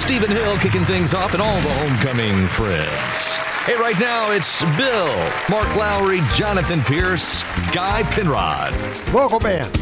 Stephen Hill kicking things off and all the homecoming friends. Hey, right now it's Bill, Mark Lowry, Jonathan Pierce, Guy Penrod. Vocal band.